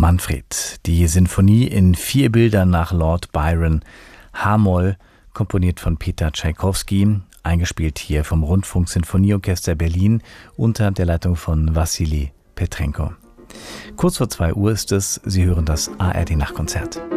Manfred. Die Sinfonie in 4 Bildern nach Lord Byron, H-Moll, komponiert von Peter Tschaikowski, eingespielt hier vom Rundfunk-Sinfonieorchester Berlin unter der Leitung von Wassili Petrenko. Kurz vor 2 Uhr ist es, Sie hören das ARD-Nachtkonzert.